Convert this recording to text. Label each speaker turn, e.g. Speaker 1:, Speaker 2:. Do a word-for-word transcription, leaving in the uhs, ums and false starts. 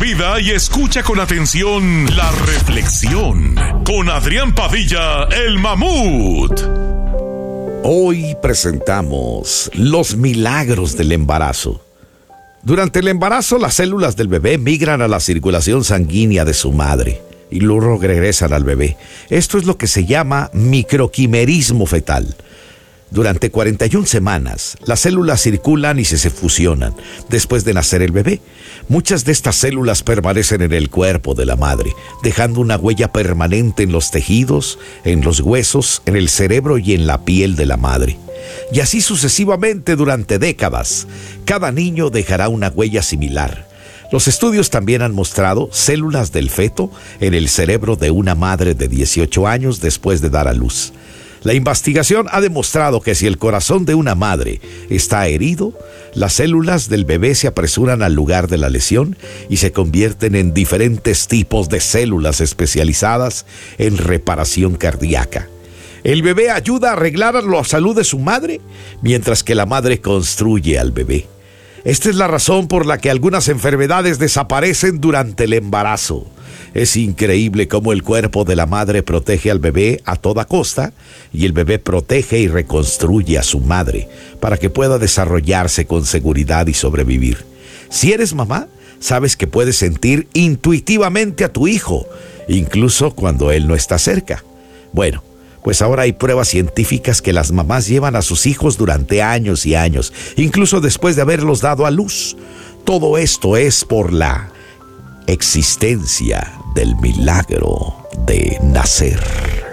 Speaker 1: vida y escucha con atención la reflexión con Adrián Padilla, el mamut.
Speaker 2: Hoy presentamos los milagros del embarazo. Durante el embarazo, las células del bebé migran a la circulación sanguínea de su madre y luego regresan al bebé. Esto es lo que se llama microquimerismo fetal. Durante cuarenta y una semanas, las células circulan y se, se fusionan. Después de nacer el bebé, muchas de estas células permanecen en el cuerpo de la madre, dejando una huella permanente en los tejidos, en los huesos, en el cerebro y en la piel de la madre. Y así sucesivamente durante décadas, cada niño dejará una huella similar. Los estudios también han mostrado células del feto en el cerebro de una madre de dieciocho años después de dar a luz. La investigación ha demostrado que si el corazón de una madre está herido, las células del bebé se apresuran al lugar de la lesión y se convierten en diferentes tipos de células especializadas en reparación cardíaca. El bebé ayuda a arreglar la salud de su madre, mientras que la madre construye al bebé. Esta es la razón por la que algunas enfermedades desaparecen durante el embarazo. Es increíble cómo el cuerpo de la madre protege al bebé a toda costa y el bebé protege y reconstruye a su madre para que pueda desarrollarse con seguridad y sobrevivir. Si eres mamá, sabes que puedes sentir intuitivamente a tu hijo, incluso cuando él no está cerca. Bueno, pues ahora hay pruebas científicas que las mamás llevan a sus hijos durante años y años, incluso después de haberlos dado a luz. Todo esto es por la existencia del milagro de nacer.